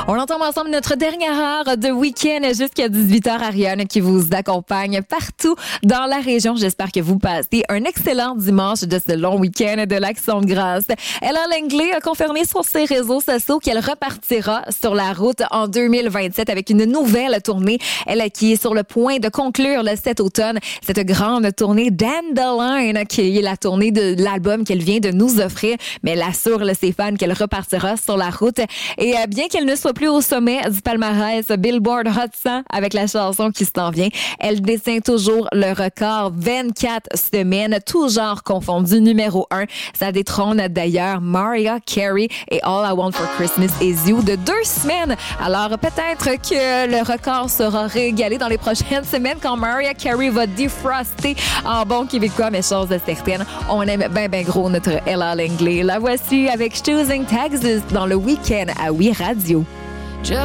On entend ensemble notre dernière heure de week-end jusqu'à 18h. Ariane qui vous accompagne partout dans la région. J'espère que vous passez un excellent dimanche de ce long week-end de l'Action de Grâce. Ella Langley a confirmé sur ses réseaux sociaux qu'elle repartira sur la route en 2027 avec une nouvelle tournée. Elle qui est sur le point de conclure cet automne cette grande tournée Dandelion qui est la tournée de l'album qu'elle vient de nous offrir. Mais elle assure ses fans qu'elle repartira sur la route. Et bien qu'elle ne soit plus au sommet du palmarès Billboard Hot 100 avec la chanson qui s'en vient, elle détient toujours le record 24 semaines, tout genre confondu, numéro 1. Ça détrône d'ailleurs Mariah Carey et All I Want for Christmas Is You de 2 semaines. Alors peut-être que le record sera réégalé dans les prochaines semaines quand Mariah Carey va defroster en bon québécois, mais chose certaine, on aime ben gros notre Ella Langley. La voici avec Choosing Texas dans le week-end à Oui Radio.